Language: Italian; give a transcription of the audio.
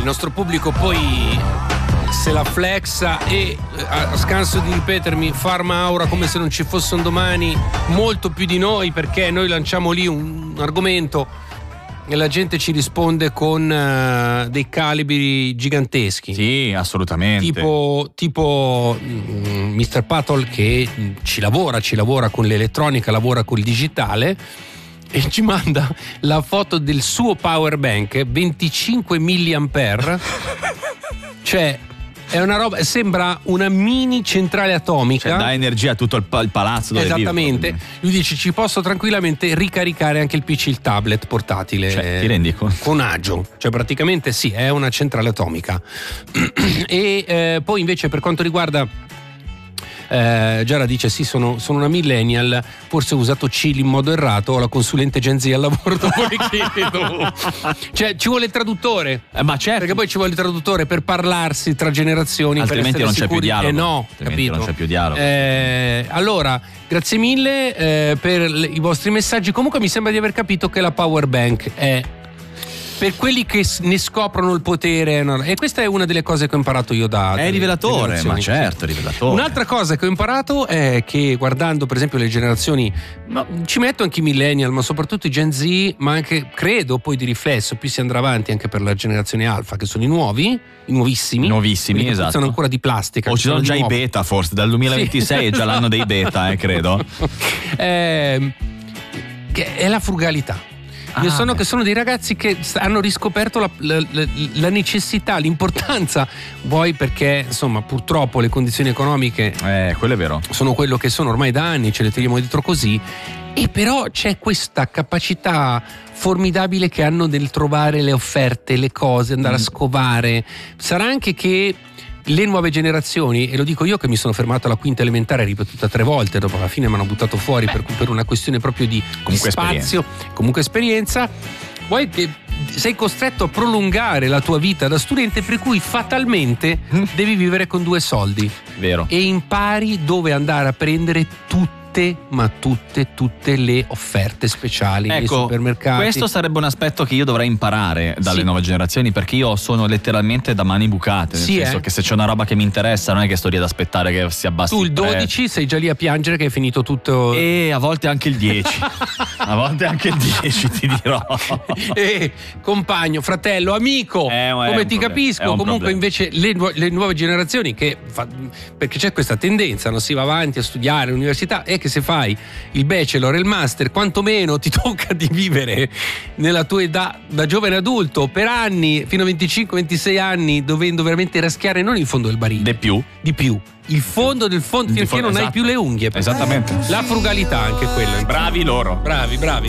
il nostro pubblico poi se la flexa e a scanso di ripetermi Pharma Aura come se non ci fosse un domani, molto più di noi, perché noi lanciamo lì un argomento e la gente ci risponde con dei calibri giganteschi. Sì, assolutamente. Tipo Mr. Patol che ci lavora con l'elettronica, lavora col digitale e ci manda la foto del suo power bank 25 mAh. Cioè è una roba, sembra una mini centrale atomica. Cioè, dà energia a tutto il palazzo dove esattamente vivo. Lui dice ci posso tranquillamente ricaricare anche il PC, il tablet portatile, cioè, ti rendi conto? Con agio. Cioè praticamente sì, è una centrale atomica. E poi invece per quanto riguarda Giara dice sì, sono una millennial, forse ho usato Chili in modo errato, ho la consulente Gen Z al lavoro dopo le chiedo. Cioè ci vuole il traduttore, ma certo, perché poi ci vuole il traduttore per parlarsi tra generazioni, altrimenti per non c'è più dialogo. No, altrimenti capito? Non c'è più dialogo. Allora grazie mille per i vostri messaggi. Comunque mi sembra di aver capito che la power bank è per quelli che ne scoprono il potere, no? E questa è una delle cose che ho imparato io da è rivelatore, ma certo, è rivelatore. Un'altra cosa che ho imparato è che guardando per esempio le generazioni, ma ci metto anche i millennial, ma soprattutto i Gen Z, ma anche credo poi di riflesso più si andrà avanti anche per la generazione alfa, che sono i nuovissimi, esatto, sono ancora di plastica, o ci sono già i beta, forse dal 2026 sì. È già l'anno dei beta, credo. Che è la frugalità. Io che sono dei ragazzi che hanno riscoperto la necessità, l'importanza, vuoi perché insomma purtroppo le condizioni economiche quello è vero, sono quello che sono ormai da anni, ce le tiriamo dietro così, e però c'è questa capacità formidabile che hanno del trovare le offerte, le cose, andare a scovare. Sarà anche che le nuove generazioni, e lo dico io che mi sono fermato alla quinta elementare ripetuta 3 volte, dopo alla fine mi hanno buttato fuori per una questione proprio di spazio, comunque esperienza, poi che sei costretto a prolungare la tua vita da studente, per cui fatalmente devi vivere con 2 soldi. Vero. E impari dove andare a prendere tutte le offerte speciali nei supermercati. Questo sarebbe un aspetto che io dovrei imparare dalle nuove generazioni, perché io sono letteralmente da mani bucate, nel senso che se c'è una roba che mi interessa non è che sto lì ad aspettare che si abbassi. Tu il 12 sei già lì a piangere che è finito tutto, e a volte anche il 10 a volte anche il 10 ti dirò. Compagno, fratello, amico, come ti capisco. Comunque invece le nuove generazioni perché c'è questa tendenza, non si va avanti a studiare all'università, e che se fai il bachelor e il master quantomeno ti tocca di vivere nella tua età da giovane adulto per anni, fino a 25-26 anni, dovendo veramente raschiare non il fondo del barile, di più il fondo del fondo, finché non hai più le unghie. Esattamente. La frugalità, anche quella. Bravi loro. Bravi.